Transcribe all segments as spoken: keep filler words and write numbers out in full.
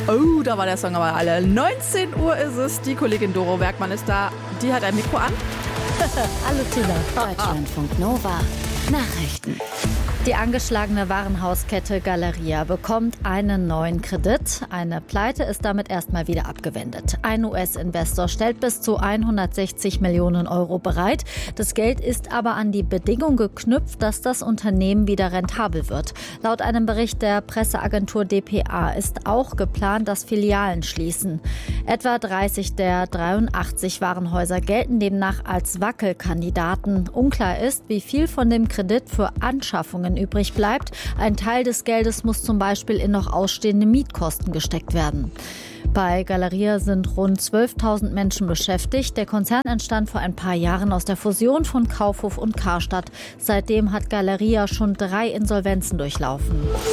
Oh, da war der Song aber alle. neunzehn Uhr ist es. Die Kollegin Doro Werkmann ist da. Die hat ein Mikro an. Hallo Tina. Deutschlandfunk Nova. Nachrichten. Die angeschlagene Warenhauskette Galeria bekommt einen neuen Kredit. Eine Pleite ist damit erstmal wieder abgewendet. Ein U S-Investor stellt bis zu hundertsechzig Millionen Euro bereit. Das Geld ist aber an die Bedingung geknüpft, dass das Unternehmen wieder rentabel wird. Laut einem Bericht der Presseagentur D P A ist auch geplant, dass Filialen schließen. Etwa dreißig der dreiundachtzig Warenhäuser gelten demnach als Wackelkandidaten. Unklar ist, wie viel von dem Kredit für Anschaffungen übrig bleibt. Ein Teil des Geldes muss zum Beispiel in noch ausstehende Mietkosten gesteckt werden. Bei Galeria sind rund zwölftausend Menschen beschäftigt. Der Konzern entstand vor ein paar Jahren aus der Fusion von Kaufhof und Karstadt. Seitdem hat Galeria schon drei Insolvenzen durchlaufen.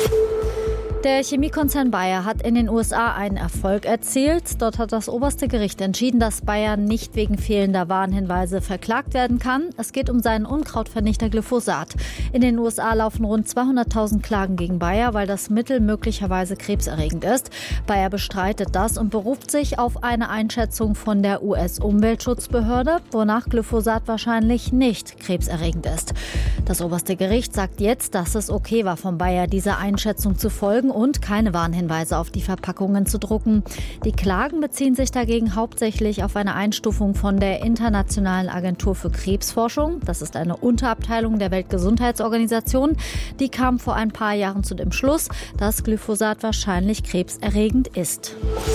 Der Chemiekonzern Bayer hat in den U S A einen Erfolg erzielt. Dort hat das oberste Gericht entschieden, dass Bayer nicht wegen fehlender Warnhinweise verklagt werden kann. Es geht um seinen Unkrautvernichter Glyphosat. In den U S A laufen rund zweihunderttausend Klagen gegen Bayer, weil das Mittel möglicherweise krebserregend ist. Bayer bestreitet das und beruft sich auf eine Einschätzung von der U S-Umweltschutzbehörde, wonach Glyphosat wahrscheinlich nicht krebserregend ist. Das oberste Gericht sagt jetzt, dass es okay war, von Bayer dieser Einschätzung zu folgen und keine Warnhinweise auf die Verpackungen zu drucken. Die Klagen beziehen sich dagegen hauptsächlich auf eine Einstufung von der Internationalen Agentur für Krebsforschung. Das ist eine Unterabteilung der Weltgesundheitsorganisation. Die kam vor ein paar Jahren zu dem Schluss, dass Glyphosat wahrscheinlich krebserregend ist.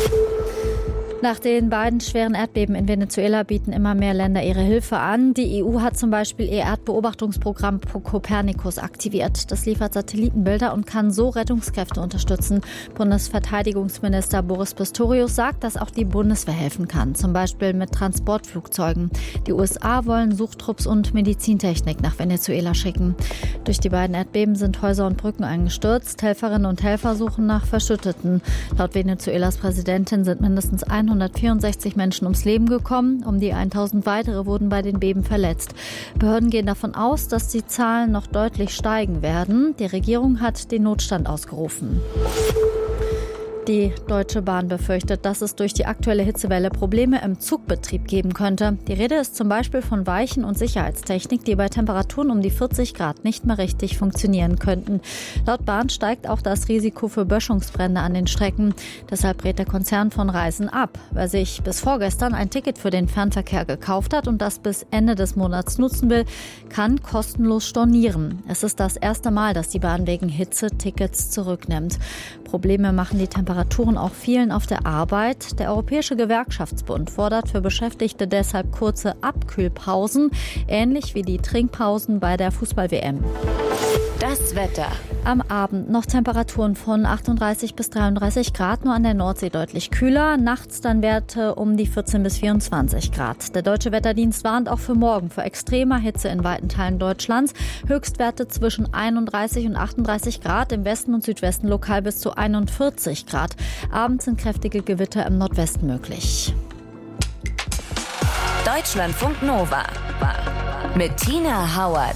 Nach den beiden schweren Erdbeben in Venezuela bieten immer mehr Länder ihre Hilfe an. Die E U hat zum Beispiel ihr Erdbeobachtungsprogramm Copernicus aktiviert. Das liefert Satellitenbilder und kann so Rettungskräfte unterstützen. Bundesverteidigungsminister Boris Pistorius sagt, dass auch die Bundeswehr helfen kann, zum Beispiel mit Transportflugzeugen. Die U S A wollen Suchtrupps und Medizintechnik nach Venezuela schicken. Durch die beiden Erdbeben sind Häuser und Brücken eingestürzt. Helferinnen und Helfer suchen nach Verschütteten. Laut Venezuelas Präsidentin sind mindestens hundertvierundsechzig Menschen ums Leben gekommen. Um die tausend weitere wurden bei den Beben verletzt. Behörden gehen davon aus, dass die Zahlen noch deutlich steigen werden. Die Regierung hat den Notstand ausgerufen. Die Deutsche Bahn befürchtet, dass es durch die aktuelle Hitzewelle Probleme im Zugbetrieb geben könnte. Die Rede ist zum Beispiel von Weichen- und Sicherheitstechnik, die bei Temperaturen um die vierzig Grad nicht mehr richtig funktionieren könnten. Laut Bahn steigt auch das Risiko für Böschungsbrände an den Strecken. Deshalb rät der Konzern von Reisen ab. Wer sich bis vorgestern ein Ticket für den Fernverkehr gekauft hat und das bis Ende des Monats nutzen will, kann kostenlos stornieren. Es ist das erste Mal, dass die Bahn wegen Hitze Tickets zurücknimmt. Probleme machen die Temperaturen auch vielen auf der Arbeit. Der Europäische Gewerkschaftsbund fordert für Beschäftigte deshalb kurze Abkühlpausen, ähnlich wie die Trinkpausen bei der Fußball-W M. Das Wetter. Am Abend noch Temperaturen von achtunddreißig bis dreiunddreißig Grad, nur an der Nordsee deutlich kühler. Nachts dann Werte um die vierzehn bis vierundzwanzig Grad. Der Deutsche Wetterdienst warnt auch für morgen vor extremer Hitze in weiten Teilen Deutschlands. Höchstwerte zwischen einunddreißig und achtunddreißig Grad, im Westen und Südwesten lokal bis zu einundvierzig Grad. Abends sind kräftige Gewitter im Nordwesten möglich. Deutschlandfunk Nova mit Tina Hauert.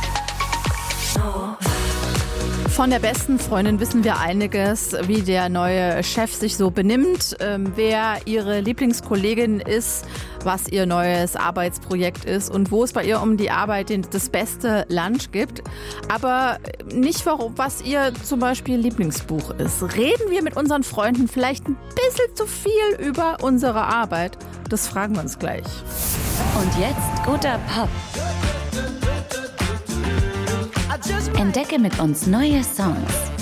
Von der besten Freundin wissen wir einiges, wie der neue Chef sich so benimmt, ähm, wer ihre Lieblingskollegin ist, was ihr neues Arbeitsprojekt ist und wo es bei ihr um die Arbeit das beste Lunch gibt. Aber nicht, was ihr zum Beispiel Lieblingsbuch ist. Reden wir mit unseren Freunden vielleicht ein bisschen zu viel über unsere Arbeit? Das fragen wir uns gleich. Und jetzt guter Pop. Entdecke mit uns neue Songs.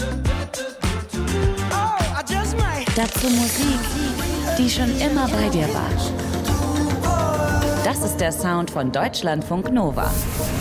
Dazu Musik, die schon immer bei dir war. Das ist der Sound von Deutschlandfunk Nova.